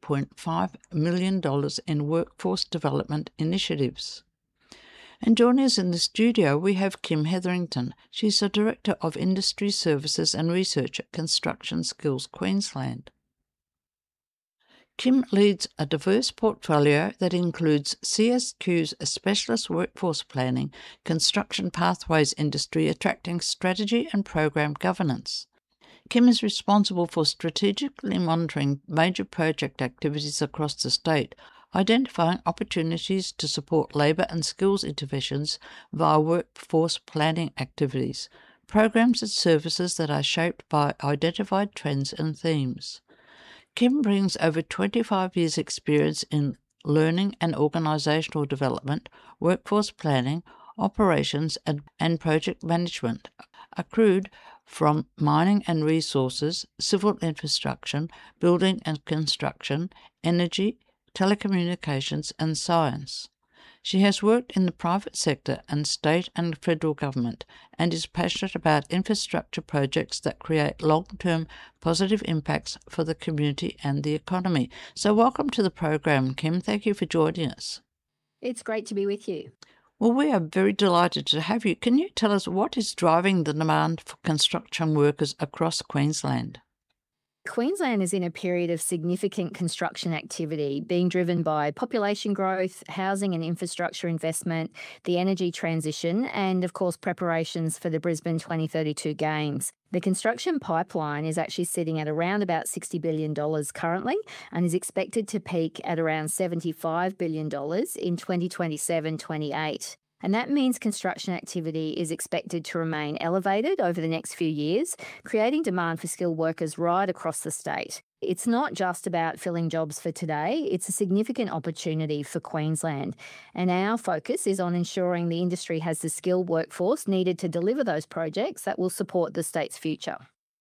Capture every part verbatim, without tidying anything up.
point five million dollars in workforce development initiatives. And joining us in the studio, we have Kim Hetherington. She's the Director of Industry Services and Research at Construction Skills Queensland. Kim leads a diverse portfolio that includes C S Q's specialist workforce planning, construction pathways industry attracting strategy and program governance. Kim is responsible for strategically monitoring major project activities across the state, identifying opportunities to support labour and skills interventions via workforce planning activities, programs and services that are shaped by identified trends and themes. Kim brings over twenty-five years' experience in learning and organisational development, workforce planning, operations and, and project management, accrued from mining and resources, civil infrastructure, building and construction, energy, telecommunications and science. She has worked in the private sector and state and federal government and is passionate about infrastructure projects that create long-term positive impacts for the community and the economy. So welcome to the program, Kim. Thank you for joining us. It's great to be with you. Well, we are very delighted to have you. Can you tell us what is driving the demand for construction workers across Queensland? Queensland is in a period of significant construction activity being driven by population growth, housing and infrastructure investment, the energy transition, and of course preparations for the Brisbane twenty thirty-two Games. The construction pipeline is actually sitting at around about sixty billion dollars currently and is expected to peak at around seventy-five billion dollars in twenty twenty-seven twenty-eight. And that means construction activity is expected to remain elevated over the next few years, creating demand for skilled workers right across the state. It's not just about filling jobs for today, it's a significant opportunity for Queensland. And our focus is on ensuring the industry has the skilled workforce needed to deliver those projects that will support the state's future.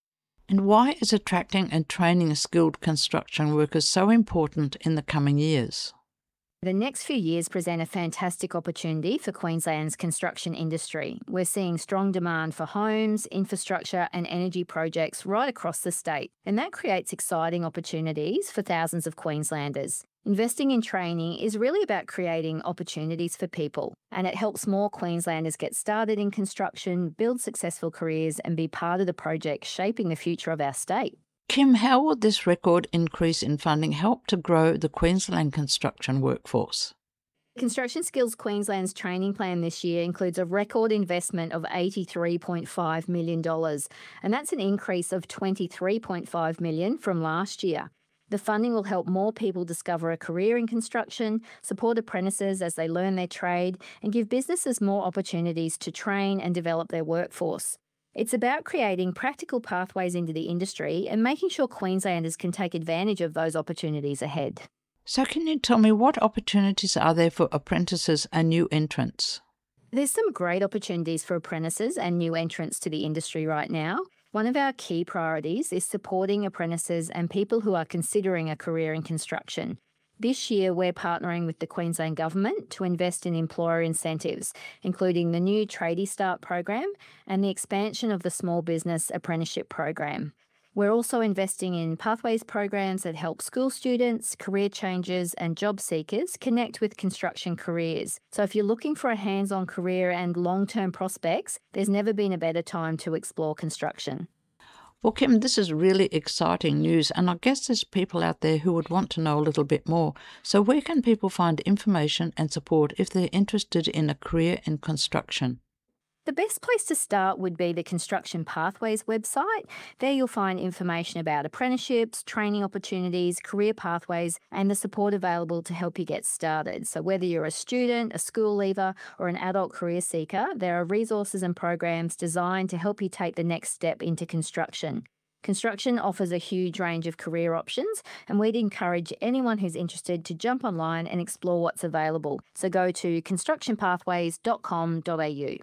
And why is attracting and training skilled construction workers so important in the coming years? The next few years present a fantastic opportunity for Queensland's construction industry. We're seeing strong demand for homes, infrastructure and energy projects right across the state, and that creates exciting opportunities for thousands of Queenslanders. Investing in training is really about creating opportunities for people, and it helps more Queenslanders get started in construction, build successful careers and be part of the project shaping the future of our state. Kim, how will this record increase in funding help to grow the Queensland construction workforce? Construction Skills Queensland's training plan this year includes a record investment of eighty-three point five million dollars, and that's an increase of twenty-three point five million dollars from last year. The funding will help more people discover a career in construction, support apprentices as they learn their trade, and give businesses more opportunities to train and develop their workforce. It's about creating practical pathways into the industry and making sure Queenslanders can take advantage of those opportunities ahead. So can you tell me what opportunities are there for apprentices and new entrants? There's some great opportunities for apprentices and new entrants to the industry right now. One of our key priorities is supporting apprentices and people who are considering a career in construction. This year, we're partnering with the Queensland Government to invest in employer incentives, including the new Tradie Start program and the expansion of the Small Business Apprenticeship program. We're also investing in pathways programs that help school students, career changers and job seekers connect with construction careers. So if you're looking for a hands-on career and long-term prospects, there's never been a better time to explore construction. Well, Kim, this is really exciting news, and I guess there's people out there who would want to know a little bit more. So where can people find information and support if they're interested in a career in construction? The best place to start would be the Construction Pathways website. There you'll find information about apprenticeships, training opportunities, career pathways, and the support available to help you get started. So whether you're a student, a school leaver, or an adult career seeker, there are resources and programs designed to help you take the next step into construction. Construction offers a huge range of career options, and we'd encourage anyone who's interested to jump online and explore what's available. So go to construction pathways dot com dot a u.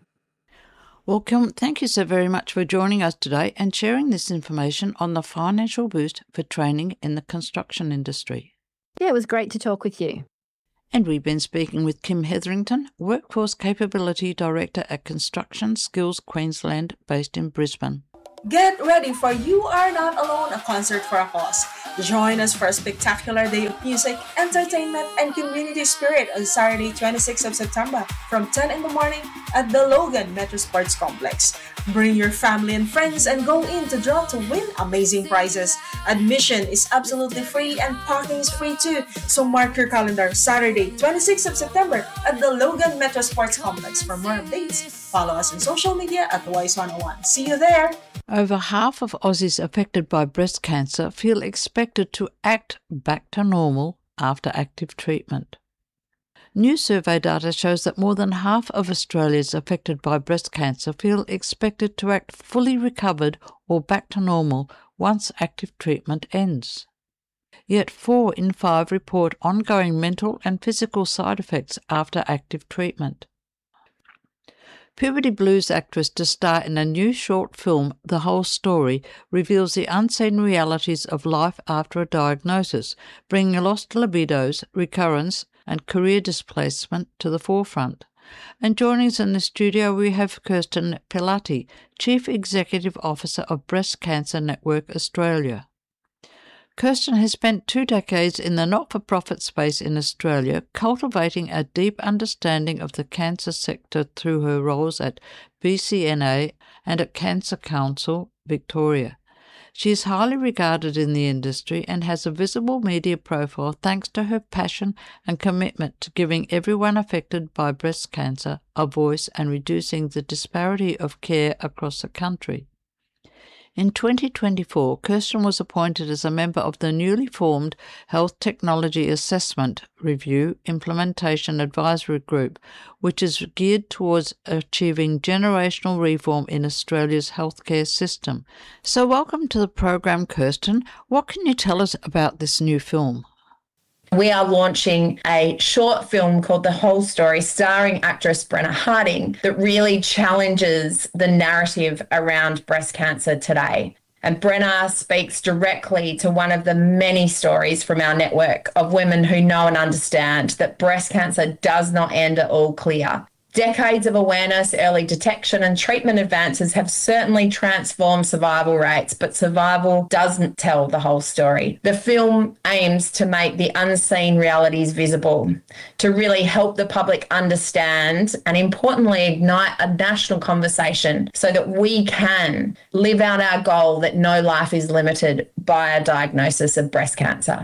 Well, Kim, thank you so very much for joining us today and sharing this information on the financial boost for training in the construction industry. Yeah, it was great to talk with you. And we've been speaking with Kim Hetherington, Workforce Capability Director at Construction Skills Queensland, based in Brisbane. Get ready for You Are Not Alone, a concert for a cause. Join us for a spectacular day of music, entertainment, and community spirit on Saturday, twenty-sixth of September from ten in the morning at the Logan Metro Sports Complex. Bring your family and friends and go in to draw to win amazing prizes. Admission is absolutely free and parking is free too. So mark your calendar Saturday, twenty-sixth of September at the Logan Metro Sports Complex. For more updates, follow us on social media at Voice one oh one. See you there! Over half of Aussies affected by breast cancer feel expected to act back to normal after active treatment. New survey data shows that more than half of Australians affected by breast cancer feel expected to act fully recovered or back to normal once active treatment ends. Yet four in five report ongoing mental and physical side effects after active treatment. Puberty Blues actress to star in a new short film, The Whole Story, reveals the unseen realities of life after a diagnosis, bringing lost libidos, recurrence, and career displacement to the forefront. And joining us in the studio, we have Kirsten Pilati, Chief Executive Officer of Breast Cancer Network Australia. Kirsten has spent two decades in the not-for-profit space in Australia, cultivating a deep understanding of the cancer sector through her roles at B C N A and at Cancer Council Victoria. She is highly regarded in the industry and has a visible media profile thanks to her passion and commitment to giving everyone affected by breast cancer a voice and reducing the disparity of care across the country. In twenty twenty-four, Kirsten was appointed as a member of the newly formed Health Technology Assessment Review Implementation Advisory Group, which is geared towards achieving generational reform in Australia's healthcare system. So welcome to the program, Kirsten. What can you tell us about this new film? We are launching a short film called The Whole Story, starring actress Brenna Harding, that really challenges the narrative around breast cancer today. And Brenna speaks directly to one of the many stories from our network of women who know and understand that breast cancer does not end at all clear. Decades of awareness, early detection and treatment advances have certainly transformed survival rates, but survival doesn't tell the whole story. The film aims to make the unseen realities visible, to really help the public understand and importantly ignite a national conversation so that we can live out our goal that no life is limited by a diagnosis of breast cancer.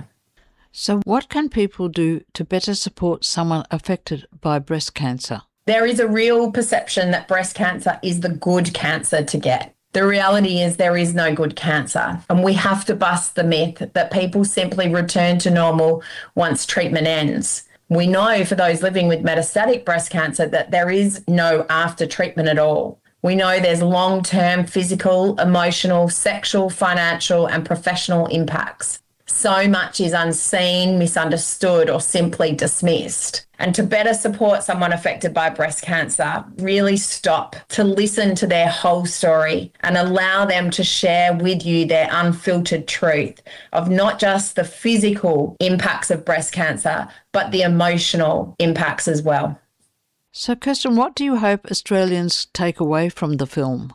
So what can people do to better support someone affected by breast cancer? There is a real perception that breast cancer is the good cancer to get. The reality is there is no good cancer, and we have to bust the myth that people simply return to normal once treatment ends. We know for those living with metastatic breast cancer that there is no after treatment at all. We know there's long-term physical, emotional, sexual, financial, and professional impacts. So much is unseen, misunderstood, or simply dismissed. And to better support someone affected by breast cancer, really stop to listen to their whole story and allow them to share with you their unfiltered truth of not just the physical impacts of breast cancer, but the emotional impacts as well. So, Kirsten, what do you hope Australians take away from the film?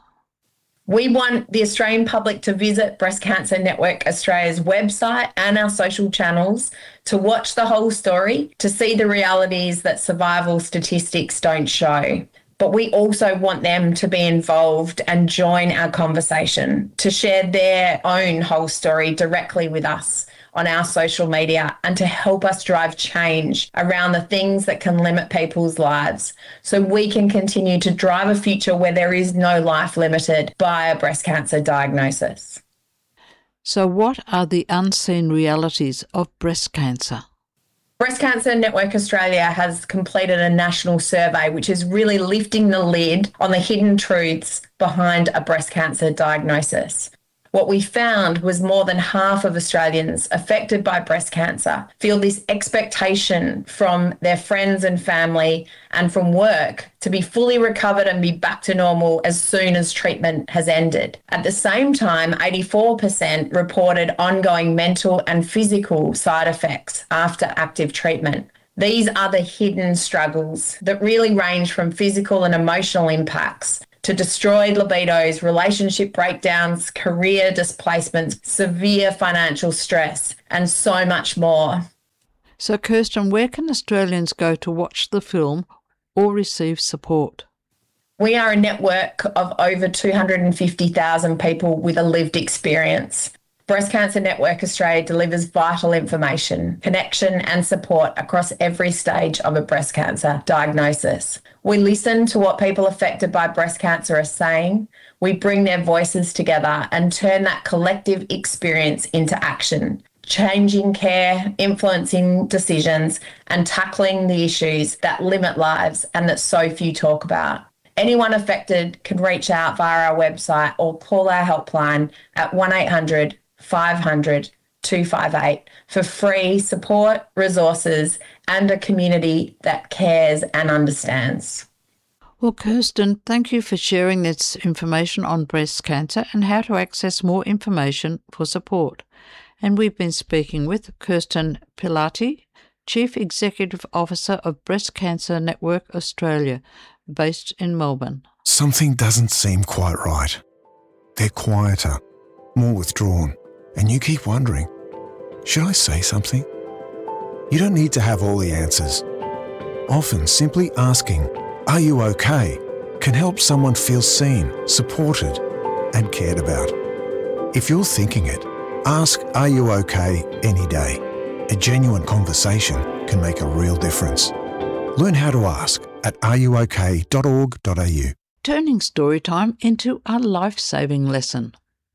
We want the Australian public to visit Breast Cancer Network Australia's website and our social channels to watch the whole story, to see the realities that survival statistics don't show. But we also want them to be involved and join our conversation, to share their own whole story directly with us on our social media and to help us drive change around the things that can limit people's lives so we can continue to drive a future where there is no life limited by a breast cancer diagnosis. So what are the unseen realities of breast cancer? Breast Cancer Network Australia has completed a national survey which is really lifting the lid on the hidden truths behind a breast cancer diagnosis. What we found was more than half of Australians affected by breast cancer feel this expectation from their friends and family and from work to be fully recovered and be back to normal as soon as treatment has ended. At the same time, eighty-four percent reported ongoing mental and physical side effects after active treatment. These are the hidden struggles that really range from physical and emotional impacts to destroyed libidos, relationship breakdowns, career displacements, severe financial stress, and so much more. So, Kirsten, where can Australians go to watch the film or receive support? We are a network of over two hundred fifty thousand people with a lived experience. Breast Cancer Network Australia delivers vital information, connection and support across every stage of a breast cancer diagnosis. We listen to what people affected by breast cancer are saying. We bring their voices together and turn that collective experience into action, changing care, influencing decisions, and tackling the issues that limit lives and that so few talk about. Anyone affected can reach out via our website or call our helpline at one eight hundred five hundred two five eight for free support, resources, and a community that cares and understands. Well, Kirsten, thank you for sharing this information on breast cancer and how to access more information for support. And we've been speaking with Kirsten Pilati, Chief Executive Officer of Breast Cancer Network Australia, based in Melbourne. Something doesn't seem quite right. They're quieter, more withdrawn, and you keep wondering, should I say something? You don't need to have all the answers. Often simply asking, "Are you okay?" can help someone feel seen, supported, and cared about. If you're thinking it, ask "Are you okay?" any day. A genuine conversation can make a real difference. Learn how to ask at are you okay dot org dot a u. Turning story time into a life-saving lesson.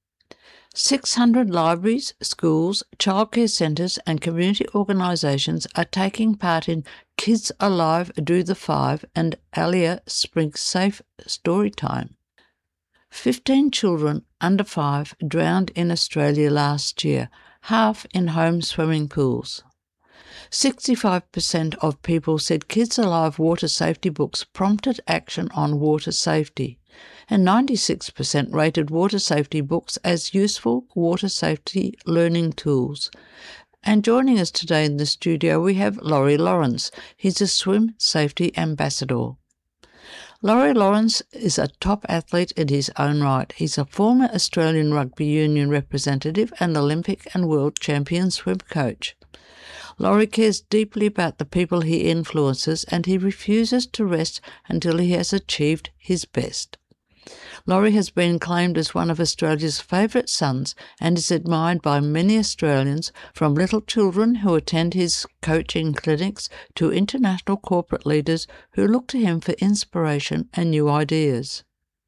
six hundred libraries, schools, childcare centres and community organisations are taking part in Kids Alive Do the Five and Alia Spring Safe Story Time. Fifteen children under five drowned in Australia last year, half in home swimming pools. sixty-five percent of people said Kids Alive water safety books prompted action on water safety, and ninety-six percent rated water safety books as useful water safety learning tools. And joining us today in the studio we have Laurie Lawrence. He's a swim safety ambassador. Laurie Lawrence is a top athlete in his own right. He's a former Australian Rugby Union representative and Olympic and world champion swim coach. Laurie cares deeply about the people he influences and he refuses to rest until he has achieved his best. Laurie has been claimed as one of Australia's favourite sons and is admired by many Australians, from little children who attend his coaching clinics to international corporate leaders who look to him for inspiration and new ideas.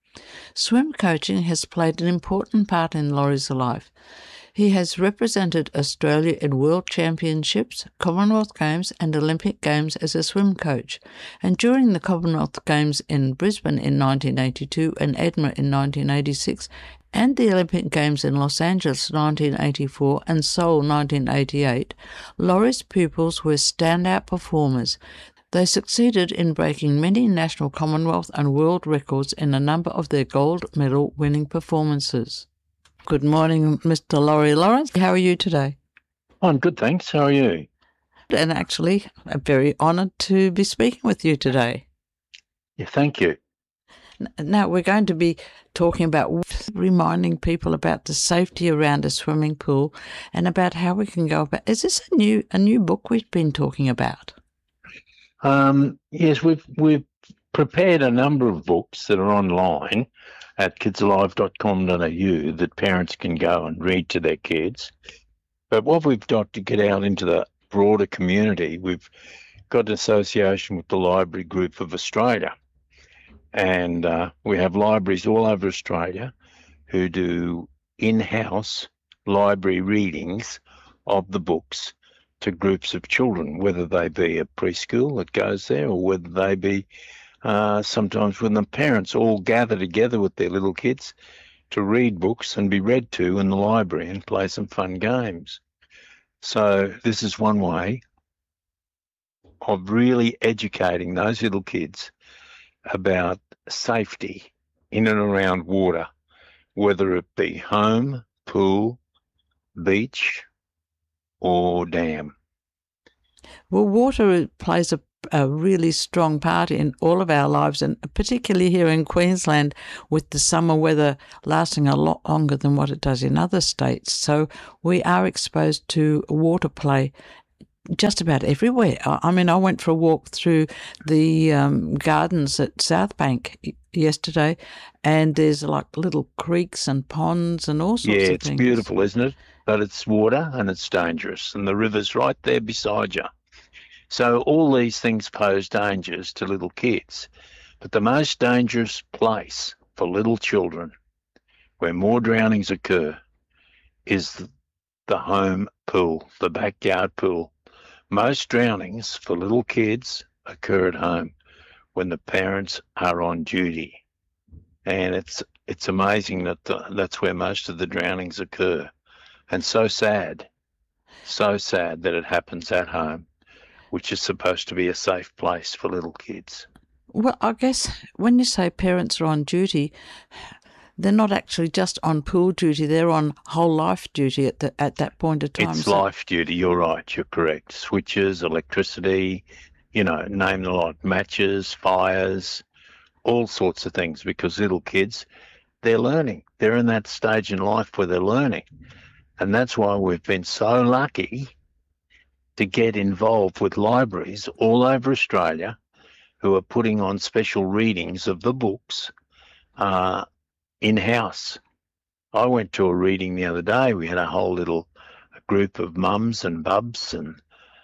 Swim coaching has played an important part in Laurie's life. He has represented Australia in World Championships, Commonwealth Games and Olympic Games as a swim coach, and during the Commonwealth Games in Brisbane in nineteen eighty-two and Edinburgh in nineteen eighty-six, and the Olympic Games in Los Angeles nineteen eighty-four and Seoul nineteen eighty-eight, Laurie's pupils were standout performers. They succeeded in breaking many national, Commonwealth and world records in a number of their gold medal winning performances. Good morning, Mister Laurie Lawrence. How are you today? I'm good, thanks. How are you? And actually, I'm very honoured to be speaking with you today. Yeah, thank you. Now, we're going to be talking about reminding people about the safety around a swimming pool and about how we can go about. Is this a new a new book we've been talking about? Um, yes, we've we've prepared a number of books that are online at kids alive dot com dot a u that parents can go and read to their kids. But what we've got to get out into the broader community, we've got an association with the Library Group of Australia. And uh, we have libraries all over Australia who do in-house library readings of the books to groups of children, whether they be a preschool that goes there or whether they be Uh, sometimes when the parents all gather together with their little kids to read books and be read to in the library and play some fun games. So this is one way of really educating those little kids about safety in and around water, whether it be home, pool, beach, or dam. Well, water plays a a really strong part in all of our lives, and particularly here in Queensland with the summer weather lasting a lot longer than what it does in other states. So we are exposed to water play just about everywhere. I mean, I went for a walk through the um, gardens at South Bank yesterday, and there's like little creeks and ponds and all sorts yeah, of things. Yeah, it's beautiful, isn't it? But it's water and it's dangerous, and the river's right there beside you. So all these things pose dangers to little kids. But the most dangerous place for little children, where more drownings occur, is the home pool, the backyard pool. Most drownings for little kids occur at home when the parents are on duty. And it's it's amazing that the, that's where most of the drownings occur. And so sad, so sad that it happens at home, which is supposed to be a safe place for little kids. Well, I guess when you say parents are on duty, they're not actually just on pool duty, they're on whole life duty at the, at that point of time. It's so. life duty, you're right, you're correct. Switches, electricity, you know, name the lot, matches, fires, all sorts of things, because little kids, they're learning. They're in that stage in life where they're learning. And that's why we've been so lucky to get involved with libraries all over Australia who are putting on special readings of the books uh, in-house. I went to a reading the other day. We had a whole little group of mums and bubs, and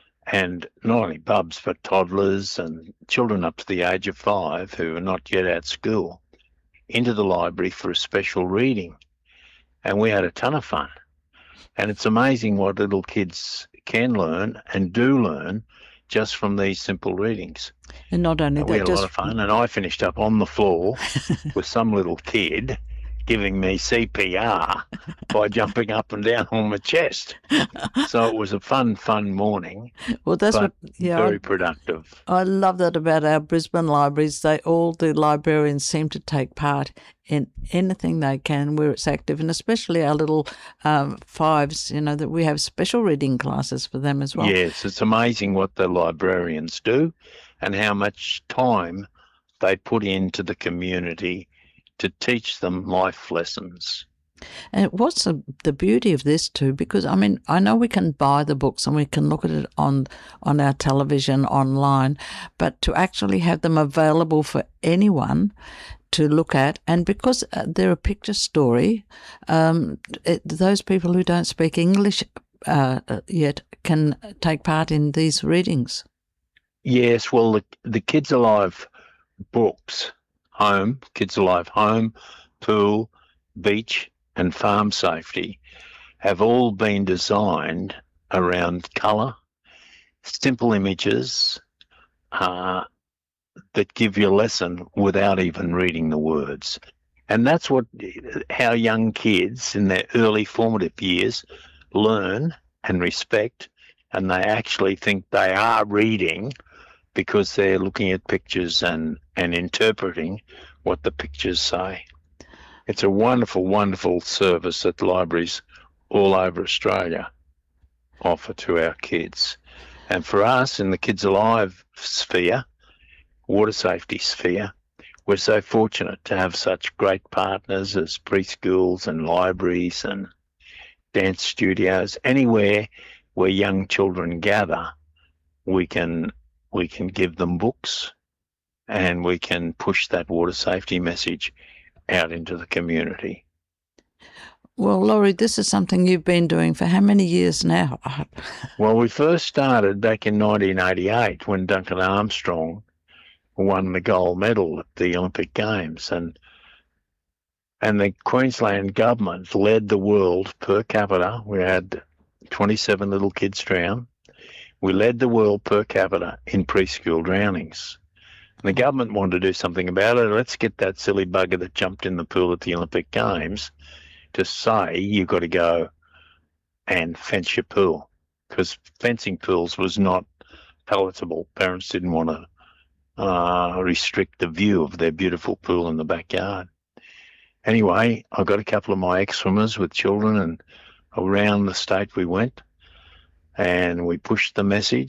and not only bubs but toddlers and children up to the age of five who are not yet at school, into the library for a special reading. And we had a ton of fun. And it's amazing what little kids can learn and do learn just from these simple readings. And not only and that, we had a just... lot of fun, and I finished up on the floor with some little kid giving me C P R by jumping up and down on my chest. So it was a fun, fun morning. Well, that's but what, yeah, very I, productive. I love that about our Brisbane libraries. They all the librarians seem to take part in anything they can where it's active, and especially our little um, fives. You know that we have special reading classes for them as well. Yes, it's amazing what the librarians do, and how much time they put into the community to teach them life lessons. And what's the, the beauty of this too? Because, I mean, I know we can buy the books and we can look at it on, on our television, online, but to actually have them available for anyone to look at, and because they're a picture story, um, it, those people who don't speak English uh, yet can take part in these readings. Yes, well, the, the Kids Alive books, Home, Kids Alive Home, Pool, Beach and Farm Safety, have all been designed around colour, simple images uh, that give you a lesson without even reading the words. And that's what how young kids in their early formative years learn and respect, and they actually think they are reading because they're looking at pictures and, and interpreting what the pictures say. It's a wonderful, wonderful service that libraries all over Australia offer to our kids. And for us in the Kids Alive sphere, water safety sphere, we're so fortunate to have such great partners as preschools and libraries and dance studios. Anywhere where young children gather, we can we can give them books, and we can push that water safety message out into the community. Well, Laurie, this is something you've been doing for how many years now? Well, we first started back in nineteen eighty-eight when Duncan Armstrong won the gold medal at the Olympic Games, and and the Queensland government led the world per capita. We had twenty-seven little kids drown. We led the world per capita in preschool drownings. And the government wanted to do something about it. Let's get that silly bugger that jumped in the pool at the Olympic Games to say you've got to go and fence your pool, because fencing pools was not palatable. Parents didn't want to uh, restrict the view of their beautiful pool in the backyard. Anyway, I got a couple of my ex-swimmers with children, and around the state we went, and we pushed the message,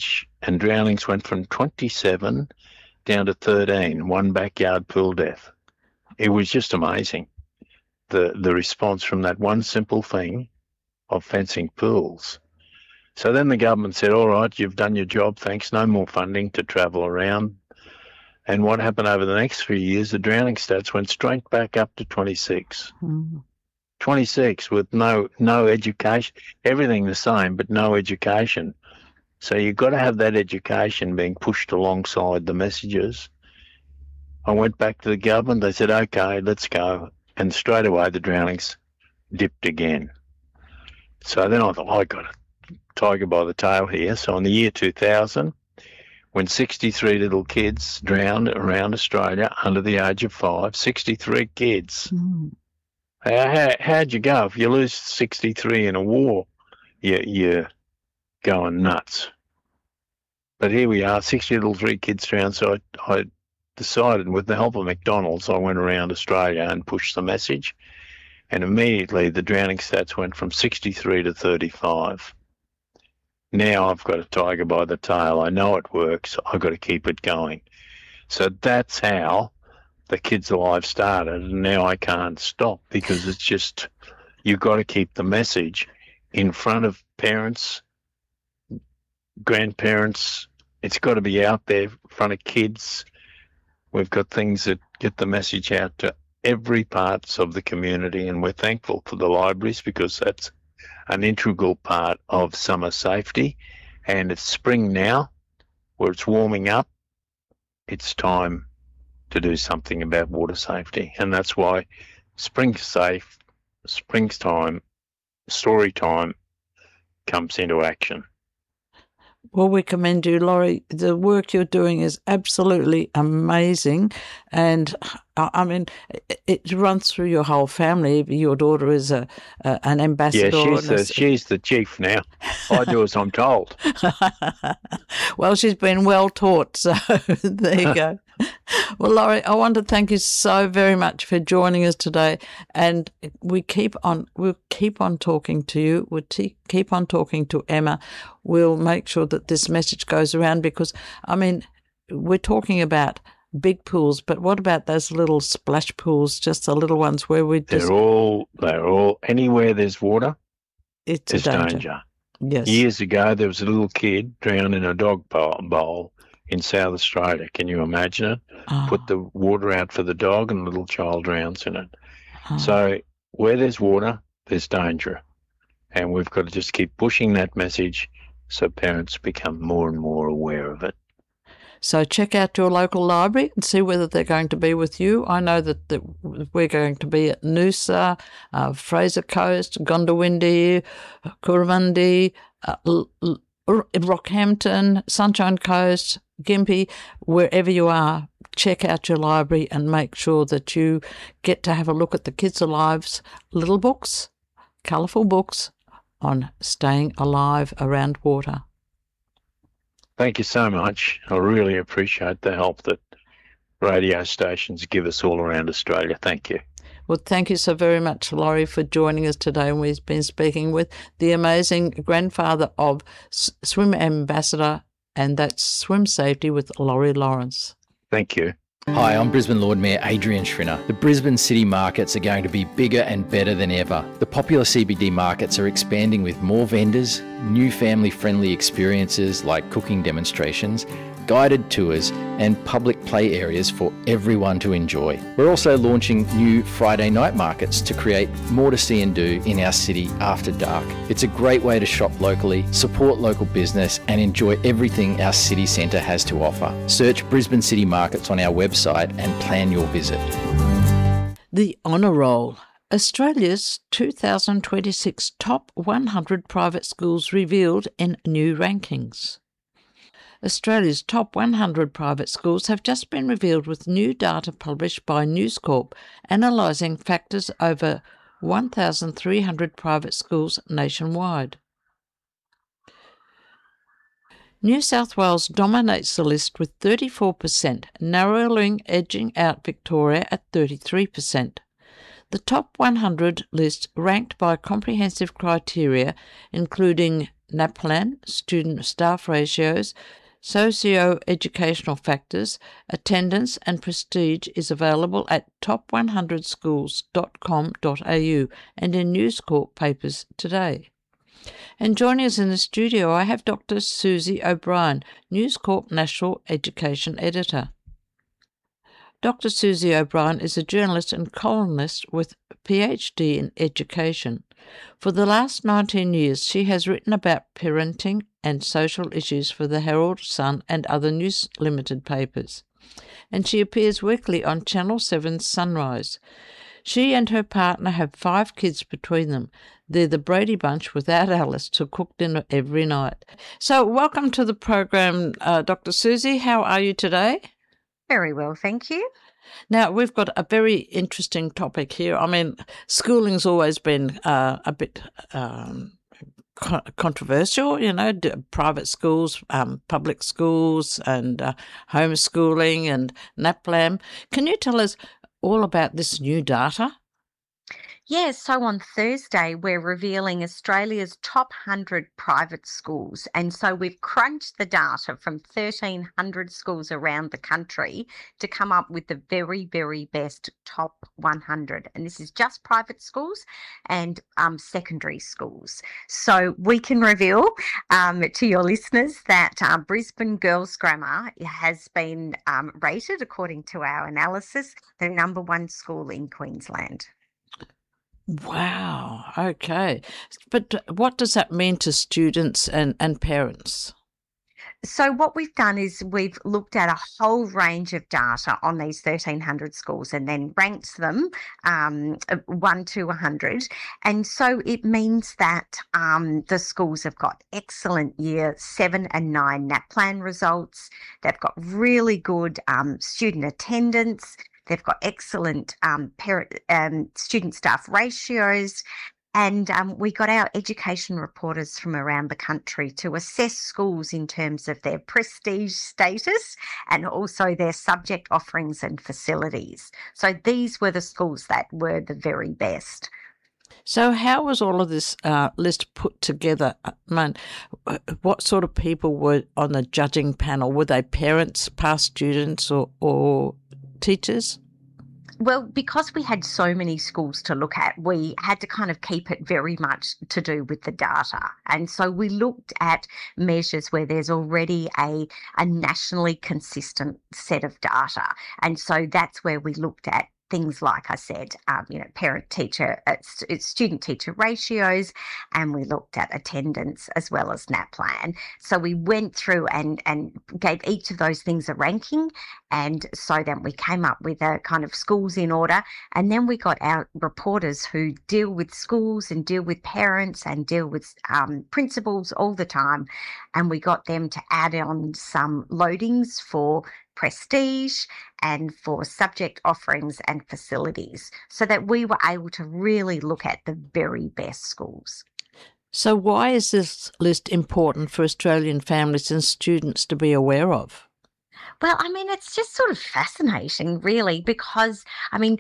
and drownings went from twenty-seven down to thirteen, one backyard pool death. It was just amazing, the, the response from that one simple thing of fencing pools. So then the government said, all right, you've done your job, thanks, no more funding to travel around. And what happened over the next three years, the drowning stats went straight back up to twenty-six. Mm. twenty-six with no no education, everything the same, but no education. So you've got to have that education being pushed alongside the messages. I went back to the government. They said, okay, let's go. And straight away, the drownings dipped again. So then I thought, oh, I got a tiger by the tail here. So in the year two thousand, when sixty-three little kids drowned around Australia under the age of five, sixty-three kids. Mm. How, how, how'd you go? If you lose sixty-three in a war, you, you're going nuts. But here we are, sixty little three kids drowned. So I, I decided, with the help of McDonald's, I went around Australia and pushed the message. And immediately the drowning stats went from sixty-three to thirty-five. Now I've got a tiger by the tail. I know it works. I've got to keep it going. So that's how the Kids Alive started. And now I can't stop, because it's just, you've got to keep the message in front of parents, grandparents. It's got to be out there in front of kids. We've got things that get the message out to every parts of the community, and we're thankful for the libraries, because that's an integral part of summer safety. And it's spring now, where it's warming up. It's time to do something about water safety, and that's why Spring Safe, Springtime, Story Time comes into action. Well, we commend you, Laurie. The work you're doing is absolutely amazing. And I mean, it, it runs through your whole family. Your daughter is a, a an ambassador. Yeah, she's the, a, she's the chief now. I do as I'm told. Well, she's been well taught, so there you go. Well, Laurie, I want to thank you so very much for joining us today, and we keep on we'll keep on talking to you. We'll t- keep on talking to Emma. We'll make sure that this message goes around, because I mean, we're talking about big pools, but what about those little splash pools, just the little ones where we just... They're all they're all anywhere there's water, it's there's a danger. danger. Yes. Years ago, there was a little kid drowned in a dog bowl in South Australia. Can you imagine it? Oh. Put the water out for the dog, and the little child drowns in it. Oh. So where there's water, there's danger. And we've got to just keep pushing that message so parents become more and more aware of it. So check out your local library and see whether they're going to be with you. I know that, that we're going to be at Noosa, uh, Fraser Coast, Gondawindi, Kurrumundi, uh, L- L- Rockhampton, Sunshine Coast, Gympie, wherever you are. Check out your library and make sure that you get to have a look at the Kids Alive's little books, colourful books on staying alive around water. Thank you so much. I really appreciate the help that radio stations give us all around Australia. Thank you. Well, thank you so very much, Laurie, for joining us today. And we've been speaking with the amazing grandfather of Swim Ambassador, and that's Swim Safety with Laurie Lawrence. Thank you. Hi, I'm Brisbane Lord Mayor Adrian Schrinner. The Brisbane city markets are going to be bigger and better than ever. The popular C B D markets are expanding with more vendors, new family-friendly experiences like cooking demonstrations, guided tours and public play areas for everyone to enjoy. We're also launching new Friday night markets to create more to see and do in our city after dark. It's a great way to shop locally, support local business and enjoy everything our city centre has to offer. Search Brisbane City Markets on our website and plan your visit. The Honour Roll. Australia's two thousand twenty-six top one hundred private schools revealed in new rankings. Australia's top one hundred private schools have just been revealed, with new data published by News Corp analysing factors over one thousand three hundred private schools nationwide. New South Wales dominates the list with thirty-four percent, narrowly edging out Victoria at thirty-three percent. The top one hundred list, ranked by comprehensive criteria including NAPLAN, student-staff ratios, Socio-educational factors, attendance and prestige is available at top one hundred schools dot com dot a u and in News Corp papers today. And joining us in the studio, I have Doctor Susie O'Brien, News Corp National Education Editor. Doctor Susie O'Brien is a journalist and columnist with a P H D in education. For the last nineteen years, she has written about parenting and social issues for the Herald, Sun and other News Limited papers. And she appears weekly on Channel seven's Sunrise. She and her partner have five kids between them. They're the Brady Bunch without Alice to cook dinner every night. So welcome to the program, uh, Doctor Susie. How are you today? Very well, thank you. Now, we've got a very interesting topic here. I mean, schooling's always been uh, a bit um, co- controversial, you know, private schools, um, public schools and uh, homeschooling and NAPLAN. Can you tell us all about this new data? Yes, so on Thursday, we're revealing Australia's top one hundred private schools. And so we've crunched the data from thirteen hundred schools around the country to come up with the very, very best top one hundred. And this is just private schools and um, secondary schools. So we can reveal um, to your listeners that uh, Brisbane Girls Grammar has been um, rated, according to our analysis, the number one school in Queensland. Wow, okay. But what does that mean to students and, and parents? So what we've done is we've looked at a whole range of data on these thirteen hundred schools and then ranked them um, one to one hundred. And so it means that um, the schools have got excellent year seven and nine NAPLAN results. They've got really good um, student attendance. They've got excellent um, parent, um, student staff ratios. And um, we got our education reporters from around the country to assess schools in terms of their prestige status and also their subject offerings and facilities. So these were the schools that were the very best. So how was all of this uh, list put together? I mean, what sort of people were on the judging panel? Were they parents, past students or, or teachers? Well, because we had so many schools to look at, we had to kind of keep it very much to do with the data. And so we looked at measures where there's already a, a nationally consistent set of data. And so that's where we looked at things like I said, um, you know, parent-teacher, uh, student-teacher ratios, and we looked at attendance as well as NAPLAN. So we went through and, and gave each of those things a ranking, and so then we came up with a kind of schools in order, and then we got our reporters who deal with schools and deal with parents and deal with um, principals all the time, and we got them to add on some loadings for prestige and for subject offerings and facilities so that we were able to really look at the very best schools. So why is this list important for Australian families and students to be aware of? Well, I mean, it's just sort of fascinating, really, because, I mean,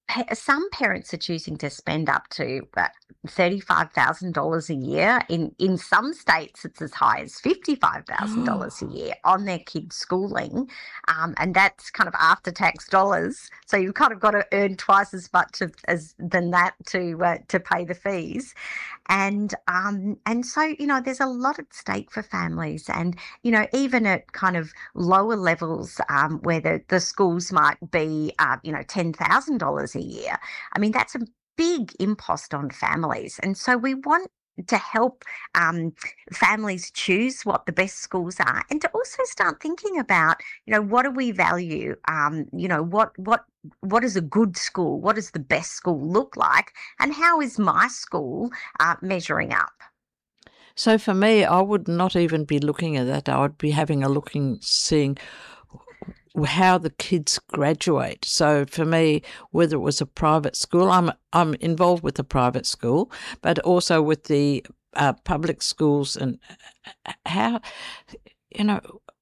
some parents are choosing to spend up to uh, thirty-five thousand dollars a year. In in some states, it's as high as fifty-five thousand dollars a year on their kids' schooling. Um, and that's kind of after-tax dollars. So you've kind of got to earn twice as much of, as than that to uh, to pay the fees. And um, and so, you know, there's a lot at stake for families. And, you know, even at kind of lower levels um, where the, the schools might be, uh, you know, ten thousand dollars a year. I mean, that's a big impost on families. And so we want to help um, families choose what the best schools are and to also start thinking about, you know, what do we value? Um, you know, what what what is a good school? What does the best school look like? And how is my school uh, measuring up? So for me, I would not even be looking at that. I would be having a looking, seeing how the kids graduate. So for me, whether it was a private school, I'm I'm involved with the private school, but also with the uh, public schools, and how, you know,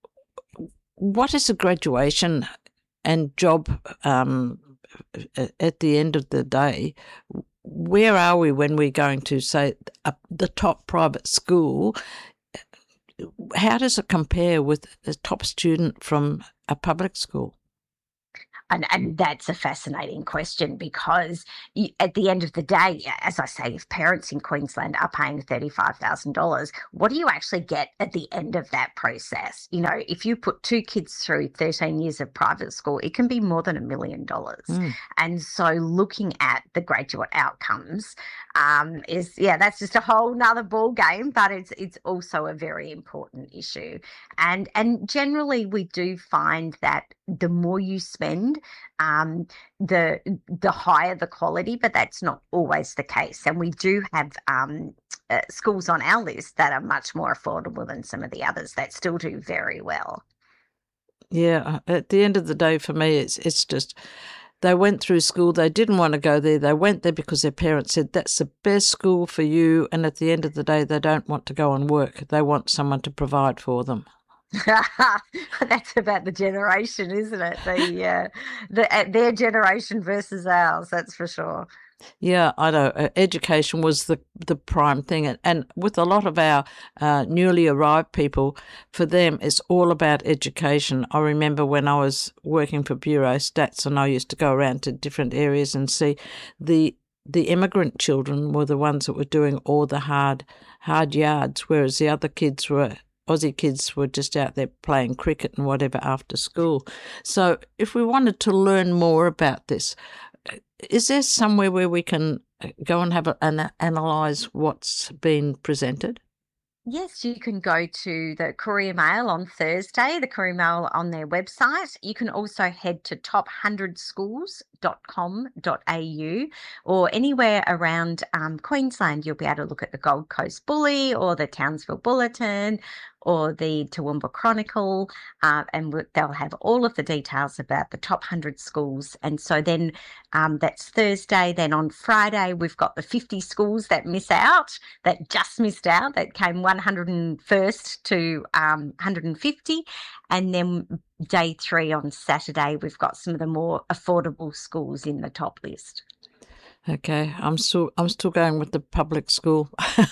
what is a graduation and job um, at the end of the day? Where are we when we're going to say uh, the top private school? how does it compare with a top student from a public school? And, and that's a fascinating question because you, at the end of the day, as I say, if parents in Queensland are paying thirty-five thousand dollars, what do you actually get at the end of that process? You know, if you put two kids through thirteen years of private school, it can be more than a million dollars. Mm. And so looking at the graduate outcomes um, is, yeah, that's just a whole nother ball game, but it's it's also a very important issue. And, and generally we do find that the more you spend, um, the the higher the quality, but that's not always the case. And we do have um, uh, schools on our list that are much more affordable than some of the others that still do very well. Yeah, at the end of the day, for me, it's it's just they went through school. They didn't want to go there. They went there because their parents said that's the best school for you. And at the end of the day, they don't want to go and work. They want someone to provide for them. That's about the generation, isn't it? The uh, the uh, their generation versus ours. That's for sure. Yeah, I know. Uh, education was the the prime thing, and, and with a lot of our uh, newly arrived people, for them it's all about education. I remember when I was working for Bureau Stats, and I used to go around to different areas and see the the immigrant children were the ones that were doing all the hard hard yards, whereas the other kids were. Aussie kids were just out there playing cricket and whatever after school. So if we wanted to learn more about this, is there somewhere where we can go and have a, an analyse what's been presented? Yes, you can go to the Courier Mail on Thursday, the Courier Mail on their website. You can also head to top one hundred schools dot com dot a u or anywhere around um, Queensland. You'll be able to look at the Gold Coast Bully or the Townsville Bulletin or the Toowoomba Chronicle, uh, and they'll have all of the details about the top one hundred schools. And so then um, that's Thursday. Then on Friday, we've got the fifty schools that miss out, that just missed out, that came one hundred first to um, one hundred fifty. And then day three on Saturday, we've got some of the more affordable schools in the top list. Okay, I'm still I'm still going with the public school.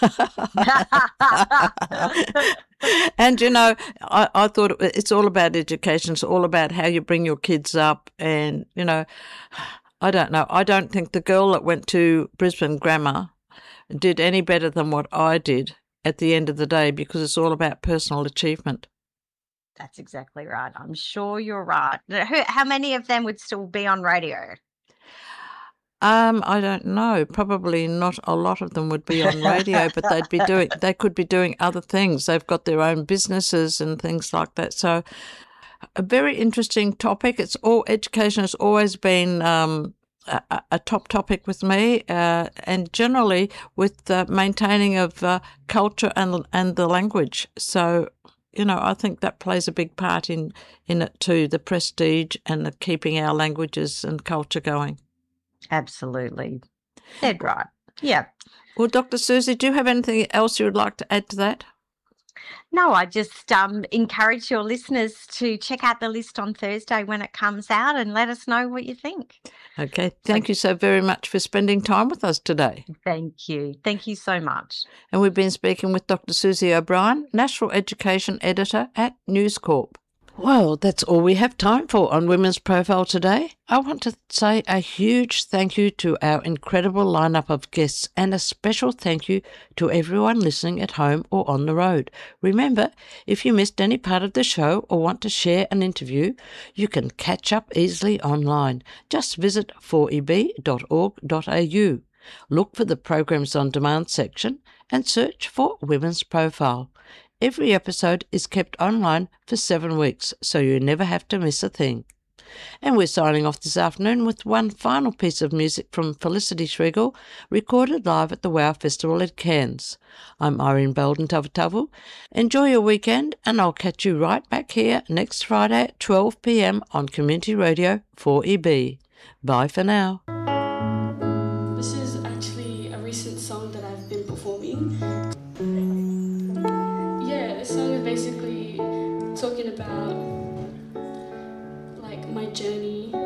And, you know, I, I thought it's all about education. It's all about how you bring your kids up. And, you know, I don't know. I don't think the girl that went to Brisbane Grammar did any better than what I did at the end of the day, because it's all about personal achievement. That's exactly right. I'm sure you're right. How many of them would still be on radio? Um, I don't know. Probably not a lot of them would be on radio, but they'd be doing. They could be doing other things. They've got their own businesses and things like that. So, a very interesting topic. It's all education has always been um, a, a top topic with me, uh, and generally with uh, maintaining of uh, culture and and the language. So, you know, I think that plays a big part in in it too. The prestige and the keeping our languages and culture going. Absolutely. Dead right. Yeah. Well, Doctor Susie, do you have anything else you would like to add to that? No, I just um, encourage your listeners to check out the list on Thursday when it comes out and let us know what you think. Okay. Thank so, you so very much for spending time with us today. Thank you. Thank you so much. And we've been speaking with Doctor Susie O'Brien, National Education Editor at News Corp. Well, that's all we have time for on Women's Profile today. I want to say a huge thank you to our incredible lineup of guests and a special thank you to everyone listening at home or on the road. Remember, if you missed any part of the show or want to share an interview, you can catch up easily online. Just visit four e b dot org dot a u. Look for the Programs on Demand section and search for Women's Profile. Every episode is kept online for seven weeks, so you never have to miss a thing. And we're signing off this afternoon with one final piece of music from Felicity Schregel, recorded live at the WOW Festival at Cairns. I'm Irene Belden Tavatavu. Enjoy your weekend, and I'll catch you right back here next Friday at twelve p m on Community Radio four E B. Bye for now. This is actually a recent song that I've been performing. The song is basically talking about like my journey